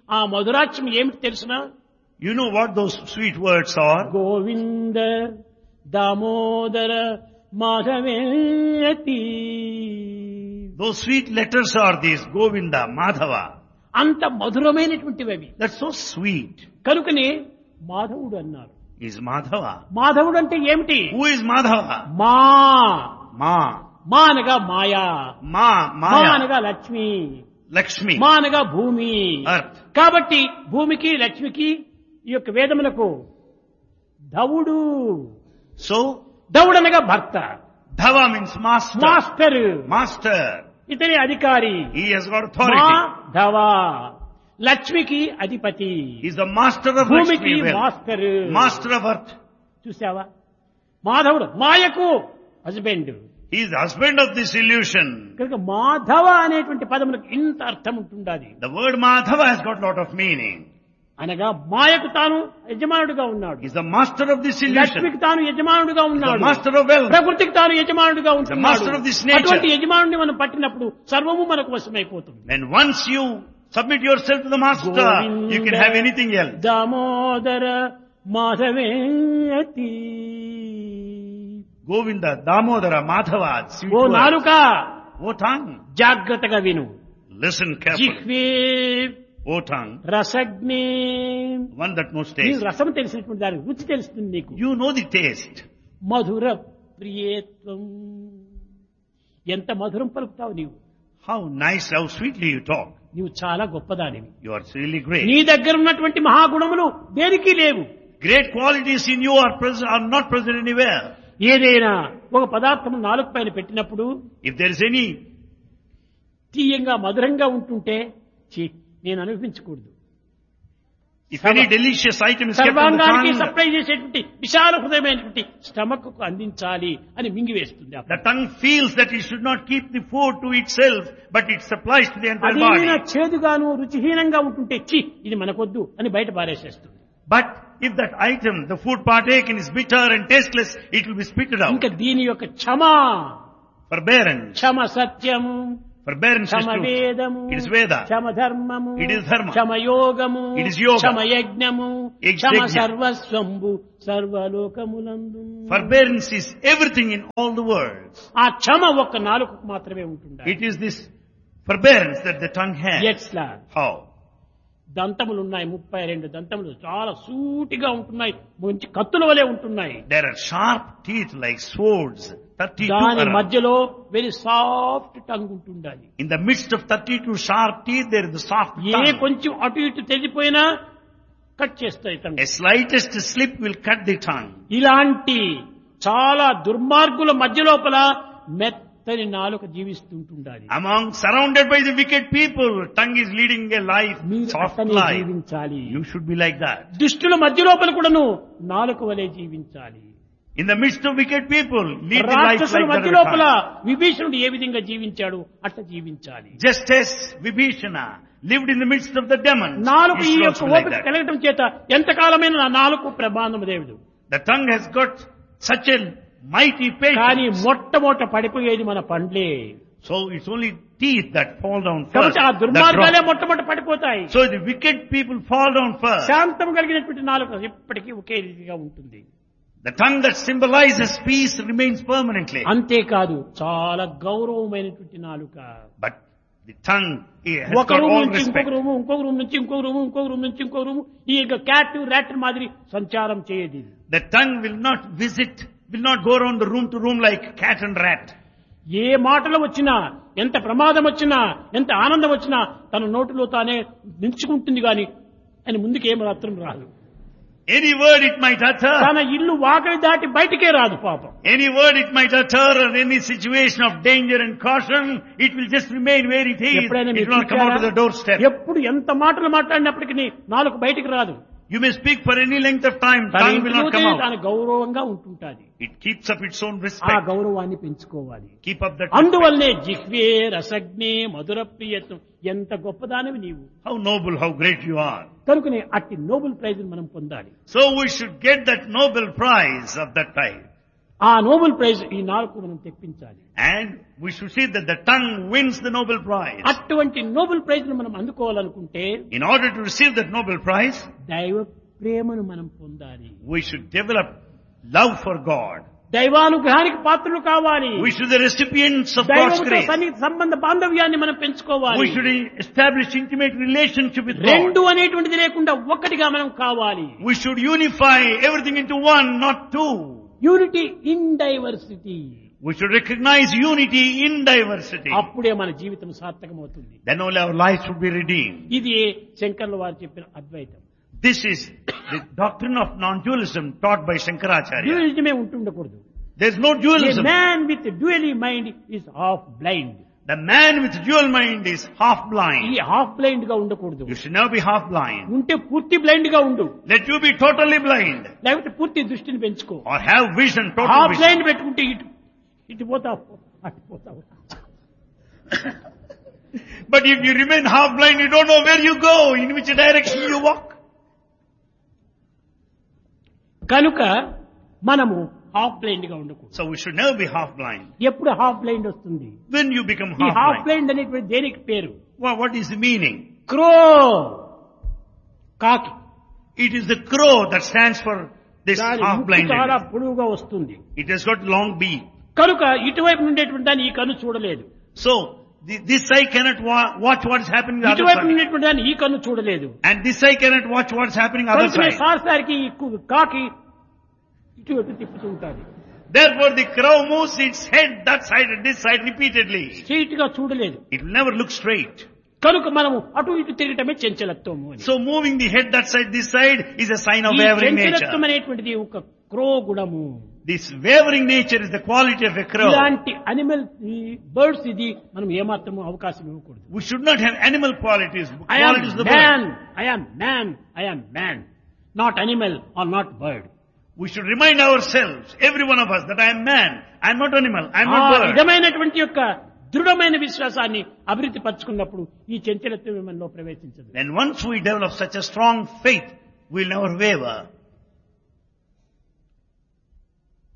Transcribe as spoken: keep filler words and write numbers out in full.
ఆ మధురాక్షం ఏమిటి తెలుసునా? You know what those sweet words are? Govinda Damodara మాధవేతి. Those sweet letters are these, Govinda, Madhava. అంత మధురమైనటువంటివి అవి. That's so sweet. కనుకనే మాధవుడు అన్నారు. Is Madhava. మాధవుడు అంటే ఏమిటి? Who is Madhava? మా Ma. మా అనగా మాయా, Ma, మా Maya. అనగా లక్ష్మి, Lakshmi. మా అనగా భూమి. Earth. కాబట్టి భూమికి లక్ష్మికి ఈ యొక్క వేదములకు ధవుడు. So, ధవుడు అనగా భర్త, Dhava means master. Master, Master. ఇతని అధికారి. He has got మా authority. ధవ. లక్ష్మికి అధిపతి, He's the master of భూమికి Lakshmi. Well. Master. Master of earth. చూసావా? మాధవుడు మాయకు husband. He is the husband of this illusion. కనుక మాధవ అనేటువంటి పదములకు ఇంత అర్థం ఉంటుండాలి. The word Madhava has got a lot of meaning. అనగా మాయకు తాను యజమానుడిగా ఉన్నాడు, He's the master of this illusion. లక్ష్మికి తాను యజమానుడిగా He's the ఉన్నాడు, master of wealth. ప్రకృతికి తాను యజమానుడిగా The master ఉంటున్నాడు. of this nature. అటువంటి యజమానుడిని మనం పట్టినప్పుడు సర్వము మనకు వశమైపోతుంది. When once you submit yourself to the master, you can have anything else. Damodara మాధవేతి. Govinda, Damodara, Madhava, sweet oh words. నాలుక O tongue, జాగ్రత్తగా విను. listen carefully. జిహ్వే O tongue, రసగ్నే. one that knows నీకు taste. రసం తెలిసినటువంటి దాని రుచి తెలుస్తుంది నీకు. You know the taste. మధుర ప్రియేత్వం. ఎంత మధురం పలుకుతావు నీవు. How nice, how sweetly you talk. నీవు చాలా గొప్పదానివి. You are really great. నీ దగ్గర ఉన్నటువంటి మహాగుణములు దేనికి లేవు. Great qualities in you are present, are not present anywhere. ఏదైనా ఒక పదార్థం నాలుగు పైన పెట్టినప్పుడు If there is any, తీయంగా మధురంగా ఉంటుంటే ఛీ, నేను అనిపించకూడదు. if any delicious item is kept on the సర్వాంగానికి tongue, supply చేసేటువంటి విశాల హృదయమైనటువంటి స్టమక్ కు అందించాలి అని మింగివేస్తుంది. the tongue feels that it should not keep the food to itself, but it supplies to the entire అదేమైనా body. చేదుగాను రుచిహీనంగా ఉంటుంటే చి ఇది మనకొద్దు అని బయట పారేసేస్తుంది. But if that item, the food partaken, is bitter and tasteless, it will be spitted out. ఇంకా దీని యొక్క క్షమ, Forbearance. క్షమ సత్యము, Forbearance is క్షమ truth. వేదము, It is Veda. క్షమ ధర్మము, It is dharma. క్షమ యోగము, It is yoga. క్షమ యజ్ఞము, Yajna. Kshama సర్వస్వంబు సర్వలోకములందు. Forbearance is everything in all the worlds. ఆ క్షమ ఒక్క నాలుకకు మాత్రమే ఉంటుందా? It is this forbearance that the tongue has. ఎట్లా? How? దంతములు ఉన్నాయి, ముప్పై రెండు దంతములు చాలా సూటిగా ఉంటున్నాయి, మంచి కత్తుల వలె ఉంటున్నాయి. There are sharp teeth like swords. thirty-two దాని around. మధ్యలో వెరీ సాఫ్ట్ టంగ్ ఉంటుండాలి. In the midst of thirty-two sharp teeth, there is the soft A tongue. కొంచెం అటు ఇటు తెగిపోయినా కట్ చేస్తాయి tongue. A slightest slip will cut the tongue. ఇలాంటి చాలా దుర్మార్గుల మధ్య లోపల మెత్తని నాలుక జీవిస్తుంటుండాలి. Among, surrounded by the wicked people, tongue is leading a life, మీరు soft అట్టనే life. జీవించాలి. You should be like that. దుష్టుల మధ్య లోపల కూడాను నాలుక వలె జీవించాలి. In the midst of wicked people, lead the life రాక్షసుల like మధ్య that. లోపల విభీషణుడు ఏ విధంగా జీవించాడు అట్లా జీవించాలి. Just as Vibhishana lived in the midst of the demons, నాలుగు you ఈ should యొక్క also be like ఓపిక that. కలగటం చేత ఎంతకాలమైన నా నాలుగు ప్రమాదం దేవుడు. The tongue has got such a mighty కానీ patience. మొట్టమొదట పడిపోయేది మన పండ్లే. So it's only teeth that fall down first. కాబట్టి ఆ that దుర్మార్గాలే drop. మొట్టమొదట పడిపోతాయి. So the wicked people fall down first. శాంతం కలిగినటువంటి నాలుక ఎప్పటికీ ఒకే రీతిగా ఉంటుంది. The tongue that symbolizes peace remains permanently. అంతేకాదు చాలా గౌరవమైనటువంటి నాలుక. But the tongue has ఒక got రూమ్ all నుంచి respect. ఇంకొక రూము, ఇంకొక రూమ్ నుంచి ఇంకొక రూము, ఇంకొక రూమ్ నుంచి ఇంకొక రూము, ఈ క్యాట్ ర్యాట్ మాదిరి సంచారం చేయదు. The tongue will not visit, will not go around the room to room like cat and rat. ఏ మాటలు వచ్చినా, ఎంత ప్రమాదం వచ్చినా, ఎంత ఆనందం వచ్చినా తన నోటిలో తానే నిల్చుకుంటుంది గాని అని ముందుకు ఏం మాత్రం రాదు. Any word it might utter, తన ఇల్లు వాకిలి దాటి బయటికే రాదు పాపం. any word it might utter or any situation of danger and caution, it will just remain where it is. ఎప్పుడైనా It మీరు will not come out to the చూశారా? doorstep. ఎప్పుడు ఎంత మాటలు మాట్లాడినప్పటికీ నాలుగు బయటికి రాదు. You may speak for any length of time, తన tongue will not come ఇంటిలోనే out. తాను గౌరవంగా ఉంటుంటాది. It keeps up its own ఆ respect. గౌరవాన్ని పెంచుకోవాలి. Keep up that respect. అందువల్లనే జిహ్వే రసజ్ఞే మధుర ప్రియత్వం ఎంత గొప్పదానివి నీవు. How noble, how great you are. కనుకనే అట్టి నోబెల్ ప్రైజ్ మనం పొందాలి. So we should get that Nobel Prize of that type. ఆ నోబెల్ ప్రైజ్ ఈ నాలుగు మనం తెప్పించాలి. And we should see that the tongue wins the Nobel Prize. అటువంటి Nobel prize ను మనం అందుకోవాలనుకుంటే In order to receive that Nobel Prize, దైవ ప్రేమను మనం పొందాలి. we should develop love for God. దైవానుగ్రహానికి పాత్రలు కావాలి. We should be the recipients of God's దైవంతో grace. సన్నిహిత సంబంధ బాంధవ్యాన్ని మనం పెంచుకోవాలి. We should establish intimate relationship with God. రెండు అనేటువంటిది లేకుండా ఒక్కటిగా మనం కావాలి. We should unify everything into one, not two. Unity in diversity. We should recognize unity in diversity. అప్పుడే మన జీవితం సార్థకమవుతుంది. Then only our lives would be redeemed. ఇది శంకర్ల వారు చెప్పిన అద్వైతం. This is the doctrine of non-dualism taught by Shankaracharya. డ్యూయలిజమే ఉంటుండకూడదు. There is no A dualism. man with dually mind is half blind. The man with dual mind is half ఈ blind. Half blind గా ఉండకూడదు. You should never be half blind. ఉంటే పూర్తి blind గా ఉండు. Let you be totally blind. లేకపోతే పూర్తి దృష్టిని పెంచుకో. Or have vision, total half vision. Blind పెట్టుకుంటే ఇటు ఇటు పోతావు అటు పోతావు. But if you remain half blind, you don't know where you go, in which direction you walk. కనుక మనము హాఫ్ బ్లైండ్ గా ఉండకూడదు. So we should never be half blind. ఎప్పుడు హాఫ్ బ్లైండ్ వస్తుంది? When you become ఈ half half blind, blind అనేటువంటి దేనికి పేరు? well, what is the meaning? క్రో, కాకి. It is the crow that stands for this దాని half ముక్కు చాలా blindness. పొడవుగా వస్తుంది. It has got long beak. కనుక ఇటువైపు ఉండేటువంటి దాన్ని ఈ కన్ను చూడలేదు. So the, this eye cannot wa- watch what is happening the other ఇటువైపు side. ఉండేటువంటి దాన్ని ఈ కన్ను చూడలేదు. And this eye cannot watch what is happening other కనుక side. సార్సారికి ఈ కు- కాకి ఇటువైపు తిప్పుతూ ఉంటుంది. Therefore the crow moves its head that side and this side repeatedly. Straight గా చూడలేదు. It will never look straight. కనుక మనము అటు ఇటు తిరగటమే చంచలత్వము అని. So moving the head that side, this side is a sign of ఈ wavering చంచలత్వం nature. అనేటువంటిది ఒక క్రో గుణము. This wavering nature is the quality of a crow. ఇలాంటి అనిమల్ బర్డ్స్ ఇది మనం ఏమాత్రము అవకాశం ఇవ్వకూడదు. We should not have animal qualities. I am Qualities of the bird. man, I am man, I am man, not animal or not bird. We should remind ourselves, every one of us, that I am man. I am not animal. I am ఆ not bird. విధమైనటువంటి యొక్క దృఢమైన విశ్వాసాన్ని అభివృద్ధి పరచుకున్నప్పుడు ఈ చంచలత్వం మనలో ప్రవేశించదు. Then once we develop such a strong faith, we will never waver.